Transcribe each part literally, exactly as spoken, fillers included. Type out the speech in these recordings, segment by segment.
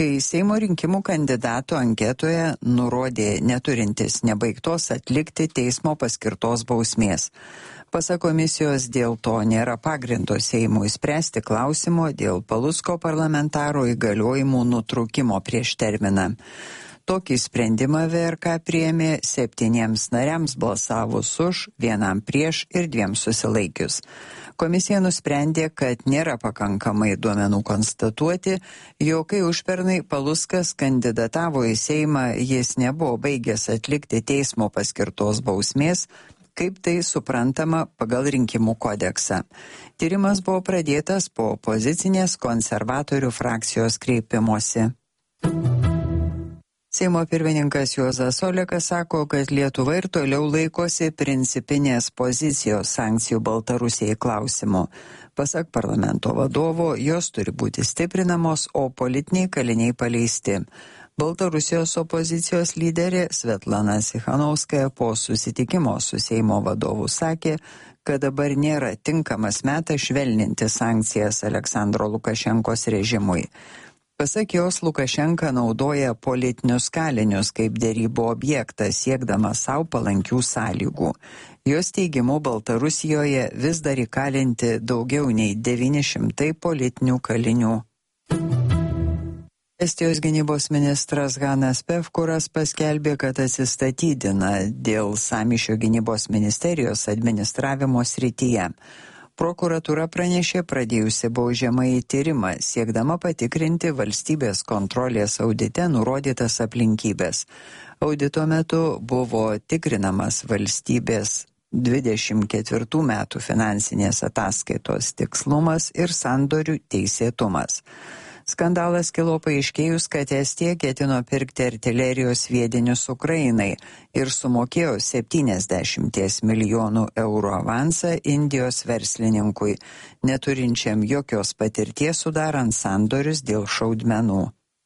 kai Seimo rinkimų kandidatų anketoje nurodė neturintis nebaigtos atlikti teismo paskirtos bausmės. Pasak komisijos, dėl to nėra pagrindo Seimui spręsti klausimo dėl Palucko parlamentaro įgaliojimų nutraukimo prieš terminą. Tokį sprendimą V R K priėmė septyniems nariams balsavus už, vienam prieš ir dviem susilaikius. Komisija nusprendė, kad nėra pakankamai duomenų konstatuoti, jog kai užpernai Paluckas kandidatavo į Seimą, jis nebuvo baigęs atlikti teismo paskirtos bausmės, kaip tai suprantama pagal rinkimų kodeksą. Tyrimas buvo pradėtas po opozicinės konservatorių frakcijos kreipimosi. Seimo pirmininkas Juozas Olekas sako, kad Lietuva ir toliau laikosi principinės pozicijos sankcijų Baltarusijai klausimu. Pasak parlamento vadovo, jos turi būti stiprinamos, o politiniai kaliniai paleisti. Baltarusijos opozicijos lyderė Svetlana Cichanouskaja po susitikimo su Seimo vadovu sakė, kad dabar nėra tinkamas metas švelninti sankcijas Aleksandro Lukašenkos režimui. Pasak jos, Lukašenka naudoja politinius kalinius kaip derybų objektą, siekdamas savo palankių sąlygų. Jos teigimu, Baltarusijoje vis dar įkalinti daugiau nei devyni šimtai politinių kalinių. Estijos gynybos ministras Hanas Pevkuras paskelbė, kad atsistatydina dėl Sąmyšio gynybos ministerijos administravimo srityje. Prokuratūra pranešė pradėjusi baudžiamąjį tyrimą, siekdama patikrinti valstybės kontrolės audite nurodytas aplinkybės. Audito metu buvo tikrinamas valstybės dvidešimt ketvirtų metų finansinės ataskaitos tikslumas ir sandorių teisėtumas. Skandalas kilo paaiškėjus, kad Estija ketino pirkti artilerijos sviedinius Ukrainai ir sumokėjo septyniasdešimt milijonų eurų avansą Indijos verslininkui, neturinčiam jokios patirties sudarant sandorius dėl šaudmenų.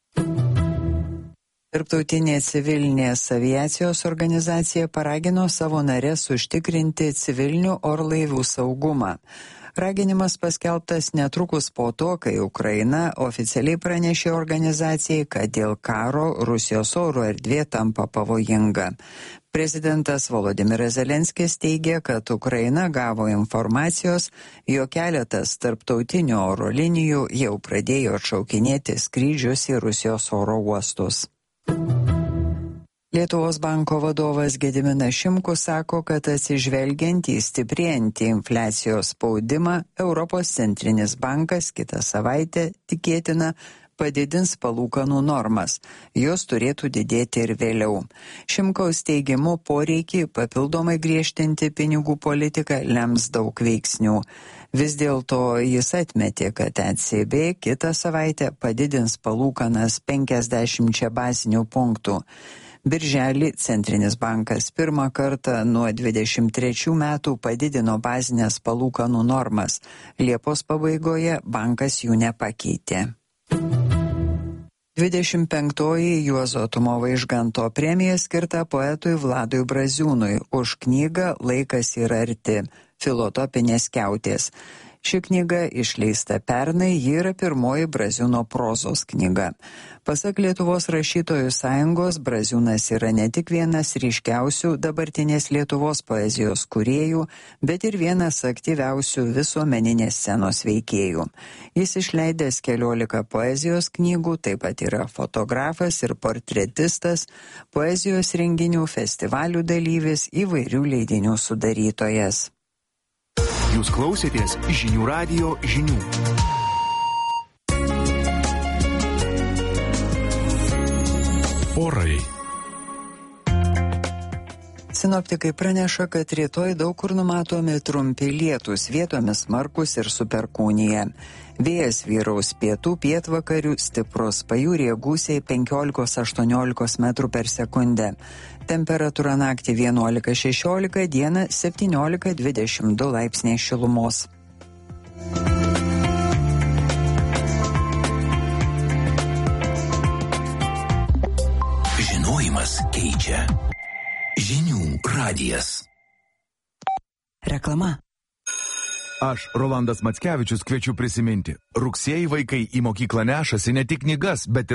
Tarptautinė civilinės aviacijos organizacija paragino savo narės užtikrinti civilinių orlaivių saugumą. Raginimas paskelbtas netrukus po to, kai Ukraina oficialiai pranešė organizacijai, kad dėl karo Rusijos oro erdvė tampa pavojinga. Prezidentas Volodimiras Zelenskis teigė, kad Ukraina gavo informacijos, jog keletas tarptautinių oro linijų jau pradėjo atšaukinėti skrydžius į Rusijos oro uostus. Lietuvos banko vadovas Gediminas Šimkus sako, kad atsižvelgiant į stiprėjantį infliacijos spaudimą, Europos centrinis bankas kitą savaitę tikėtina padidins palūkanų normas. Jos turėtų didėti ir vėliau. Šimkaus teigimu poreikį papildomai griežtinti pinigų politiką lems daug veiksnių. Vis dėlto jis atmetė, kad E C B kitą savaitę padidins palūkanas penkiasdešimčia bazinių punktų. Birželį Centrinis bankas pirmą kartą nuo dvidešimt trečių metų padidino bazinės palūkanų normas. Liepos pabaigoje bankas jų nepakeitė. dvidešimt penktoji Juozo Tumo Vaižganto premija skirta poetui Vladui Braziūnui už knygą Laikas yra arti, filotopinės skiautės. Ši knyga išleista pernai, ji yra pirmoji Braziūno prozos knyga. Pasak Lietuvos rašytojų sąjungos, Braziūnas yra ne tik vienas ryškiausių dabartinės Lietuvos poezijos kūrėjų, bet ir vienas aktyviausių visuomeninės scenos veikėjų. Jis išleidęs keliolika poezijos knygų, taip pat yra fotografas ir portretistas, poezijos renginių festivalių dalyvis, įvairių leidinių sudarytojas. Jūs klausėtės žinių radijo žinių. Orai. Sinoptikai praneša, kad rytoj daug kur numatomi trumpi lietūs, vietomis smarkus ir su perkūnija. Vėjas vyraus pietų pietvakarių, stiprus, pajūryje gūsiai penkiolika aštuoniolika metrų per sekundę. Temperatūra naktį vienuolika šešiolika, dieną septyniolika dvidešimt du laipsniai šilumos. Žinojimas keičia. Žinių radijas. Reklama. Aš, Rolandas Mackevičius, kviečiu prisiminti. Rugsėjį vaikai į mokyklą nešasi ne tik knygas, bet ir